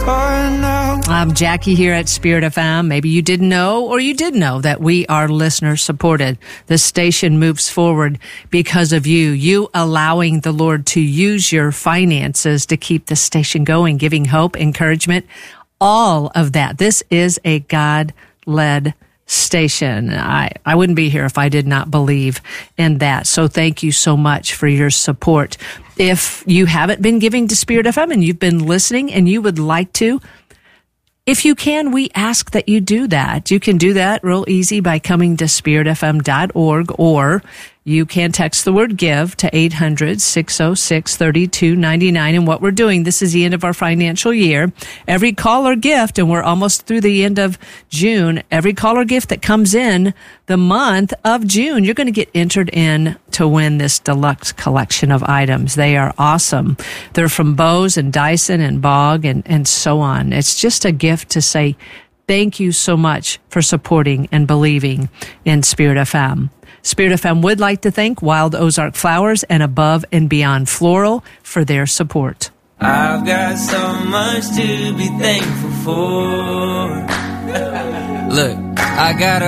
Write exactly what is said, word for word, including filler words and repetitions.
I'm Jackie here at Spirit F M. Maybe you didn't know, or you did know, that we are listener supported. The station moves forward because of you. You allowing the Lord to use your finances to keep the station going, giving hope, encouragement, all of that. This is a God-led station. I, I wouldn't be here if I did not believe in that. So thank you so much for your support. If you haven't been giving to Spirit F M and you've been listening and you would like to, if you can, we ask that you do that. You can do that real easy by coming to spirit f m dot org, or you can text the word give to eight hundred, six oh six, three two nine nine. And what we're doing, this is the end of our financial year. Every call or gift, and we're almost through the end of June, every call or gift that comes in the month of June, you're going to get entered in to win this deluxe collection of items. They are awesome. They're from Bose and Dyson and Bog and, and so on. It's just a gift to say thank you so much for supporting and believing in Spirit F M. Spirit F M would like to thank Wild Ozark Flowers and Above and Beyond Floral for their support. I've got so much to be thankful for. Look, I got a